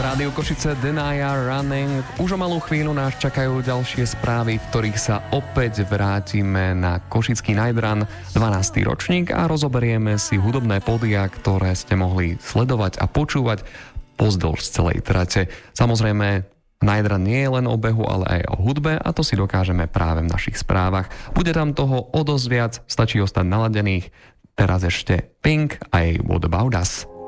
Rádio Košice, Denaya Running. Už o malú chvíľu nás čakajú ďalšie správy, v ktorých sa opäť vrátime na Košický Night Run, 12. ročník, a rozoberieme si hudobné pódia, ktoré ste mohli sledovať a počúvať pozdĺž celej trate. Samozrejme, Night Run nie je len o behu, ale aj o hudbe, a to si dokážeme práve v našich správach. Bude tam toho o dosť viac, stačí ostať naladených. Teraz ešte Pink a jej What About Us.